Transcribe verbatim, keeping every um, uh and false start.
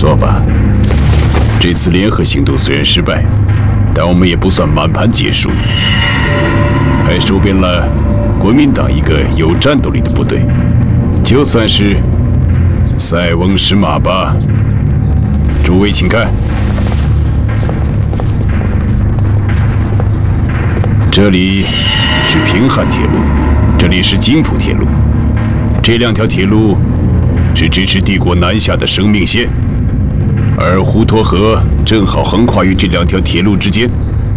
说吧，这次联合行动虽然失败，但我们也不算满盘皆输，还收编了国民党一个有战斗力的部队，就算是塞翁失马吧。诸位请看，这里是平汉铁路，这里是津浦铁路，这两条铁路是支持帝国南下的生命线，而滹沱河正好横跨于这两条铁路之间。